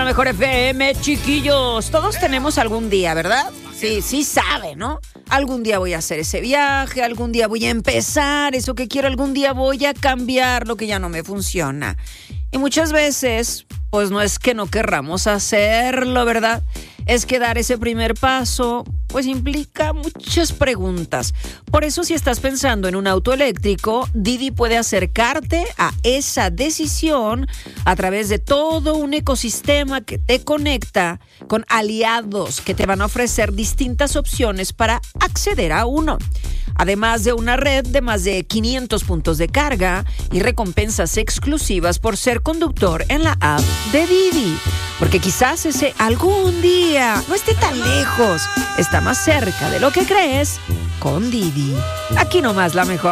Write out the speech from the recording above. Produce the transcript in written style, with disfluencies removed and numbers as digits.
Mejor FM, chiquillos. Todos tenemos algún día, ¿verdad? Sí sabe, ¿no? Algún día voy a hacer ese viaje, algún día voy a empezar eso que quiero, algún día voy a cambiar lo que ya no me funciona. Y muchas veces, pues no es que no querramos hacerlo, ¿verdad? Es que dar ese primer paso, pues implica muchas preguntas. Por eso, si estás pensando en un auto eléctrico, Didi puede acercarte a esa decisión a través de todo un ecosistema que te conecta con aliados que te van a ofrecer distintas opciones para acceder a uno. Además de una red de más de 500 puntos de carga y recompensas exclusivas por ser conductor en la app de Didi. Porque quizás ese algún día no esté tan lejos, está más cerca de lo que crees con Didi. Aquí nomás la mejor.